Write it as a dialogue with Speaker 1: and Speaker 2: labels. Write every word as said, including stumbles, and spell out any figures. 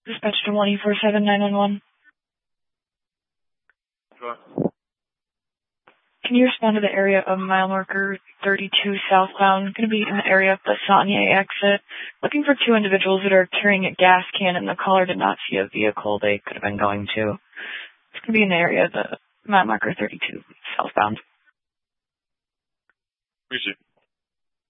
Speaker 1: Dispatch to one E four seven nine one one.
Speaker 2: Sure.
Speaker 1: Can you respond to the area of mile marker thirty-two southbound? Going to be in the area of the Saunier exit. Looking for two individuals that are carrying a gas can, and the caller did not see a vehicle they could have been going to. It's going to be in the area of the mile marker thirty-two southbound.
Speaker 2: Appreciate it.